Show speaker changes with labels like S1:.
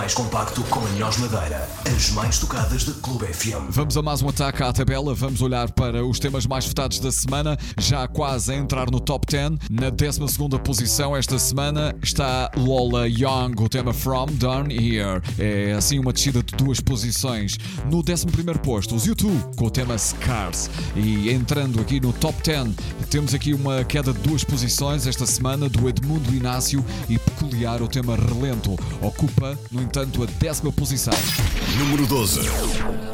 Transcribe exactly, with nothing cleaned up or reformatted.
S1: mais compacto com a melhor madeira. As mais tocadas da Clube F M.
S2: Vamos a mais um ataque à tabela. Vamos olhar para os temas mais votados da semana. Já quase a entrar no top dez. Na décima segunda posição esta semana está Lola Young, o tema From Down Here. É assim uma descida de duas posições. No décimo primeiro posto, os U dois com o tema Scars. E entrando aqui no top dez, temos aqui uma queda de duas posições esta semana do Edmundo Inácio e Peculiar, o tema Relento. Ocupa, no entanto, a décima posição.
S1: Número doze.